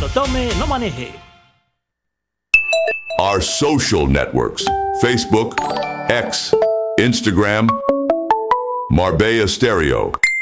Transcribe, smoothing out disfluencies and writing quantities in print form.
Cuando tome, no maneje. Our social networks: Facebook, X, Instagram, Marbella Stereo.